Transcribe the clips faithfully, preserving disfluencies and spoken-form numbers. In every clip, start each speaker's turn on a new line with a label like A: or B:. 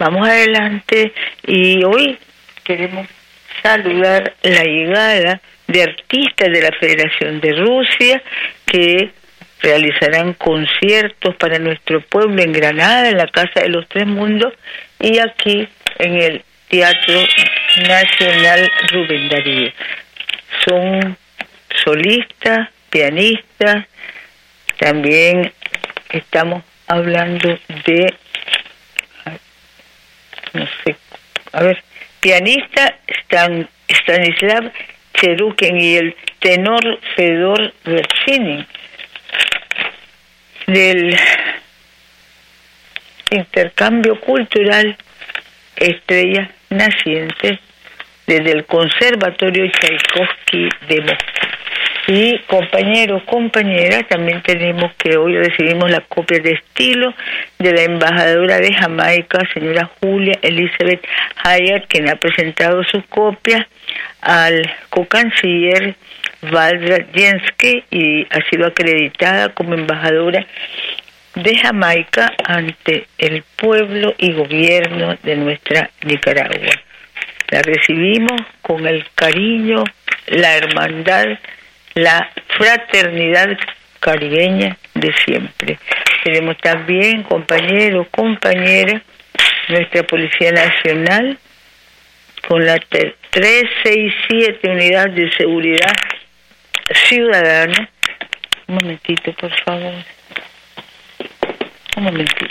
A: vamos adelante y hoy queremos saludar la llegada de artistas de la Federación de Rusia que realizarán conciertos para nuestro pueblo en Granada, en la Casa de los Tres Mundos y aquí en el Teatro Nacional Rubén Darío. Son solistas, pianistas, también estamos hablando de, no sé, a ver, pianista Stan, Stanislav Cherukhin y el tenor Fedor Vershinin, del intercambio cultural Estrellas Nacientes desde el Conservatorio Tchaikovsky de Moscú. Y compañeros, compañeras, también tenemos que hoy recibimos la copia de estilo de la embajadora de Jamaica, señora Julia Elizabeth Hayat, quien ha presentado sus copias al co-canciller Valdra Jensky y ha sido acreditada como embajadora de Jamaica ante el pueblo y gobierno de nuestra Nicaragua. La recibimos con el cariño, la hermandad, la fraternidad caribeña de siempre. Tenemos también, compañeros, compañeras, nuestra Policía Nacional con la trescientos sesenta y siete Unidad de Seguridad Ciudadana. Un momentito, por favor. Un momentito.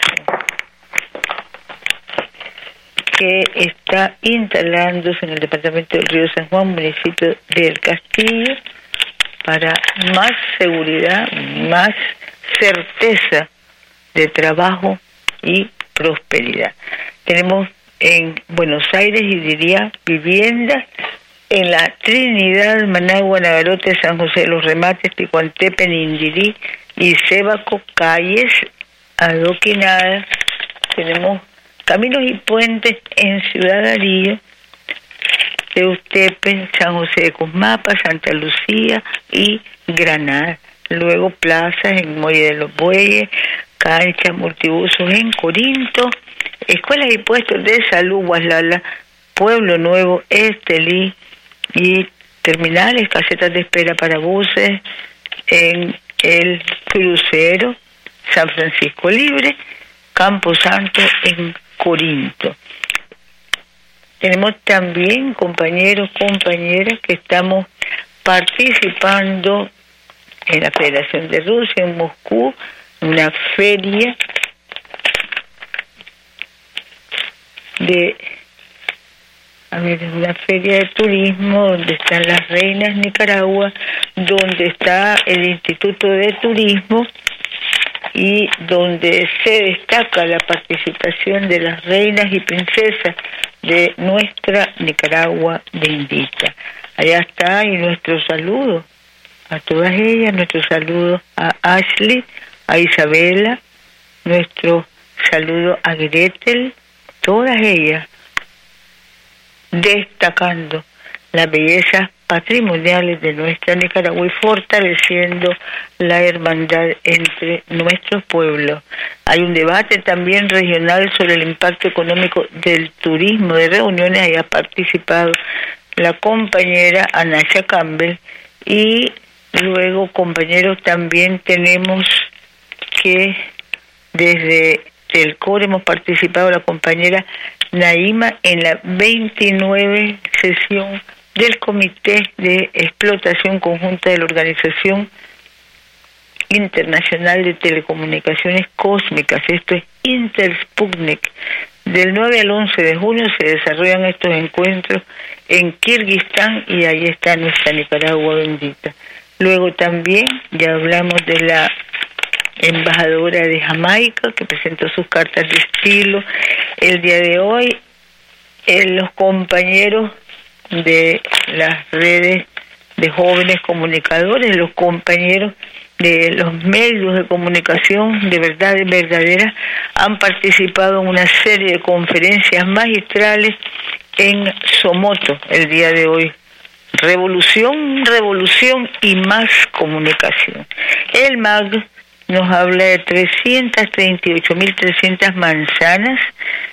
A: Que está instalándose en el departamento del Río San Juan, municipio del Castillo, para más seguridad, más certeza de trabajo y prosperidad. Tenemos en Buenos Aires, y diría, viviendas en la Trinidad, Managua, Nagarote, San José de los Remates, Ticuantepe, Nindirí y Sébaco, calles adoquinadas. Tenemos caminos y puentes en Ciudad Darío, Teustepe, San José de Cusmapa, Santa Lucía y Granada. Luego plazas en Muelle de los Bueyes, canchas, multiusos en Corinto, escuelas y puestos de salud, Guaslala, Pueblo Nuevo, Estelí y terminales, casetas de espera para buses en el crucero San Francisco Libre, Campo Santo en Corinto. Tenemos también, compañeros, compañeras, que estamos participando en la Federación de Rusia, en Moscú, una feria de, a ver, una feria de turismo donde están las reinas Nicaragua, donde está el Instituto de Turismo y donde se destaca la participación de las reinas y princesas de nuestra Nicaragua bendita. Allá está, y nuestro saludo a todas ellas, nuestro saludo a Ashley, a Isabela, nuestro saludo a Gretel, todas ellas destacando las bellezas patrimoniales de nuestra Nicaragua y fortaleciendo la hermandad entre nuestros pueblos. Hay un debate también regional sobre el impacto económico del turismo de reuniones. Ahí ha participado la compañera Anasha Campbell y luego, compañeros, también tenemos que desde el C O R hemos participado la compañera Naima en la veintinueve sesión del Comité de Explotación Conjunta de la Organización Internacional de Telecomunicaciones Cósmicas, esto es Intersputnik. Del nueve al once de junio se desarrollan estos encuentros en Kirguistán y ahí está nuestra Nicaragua bendita. Luego también ya hablamos de la embajadora de Jamaica que presentó sus cartas de estilo. El día de hoy eh, los compañeros de las redes de jóvenes comunicadores, los compañeros de los medios de comunicación de verdad y verdadera han participado en una serie de conferencias magistrales en Somoto el día de hoy. Revolución, revolución y más comunicación. El M A G nos habla de trescientas treinta y ocho mil trescientas manzanas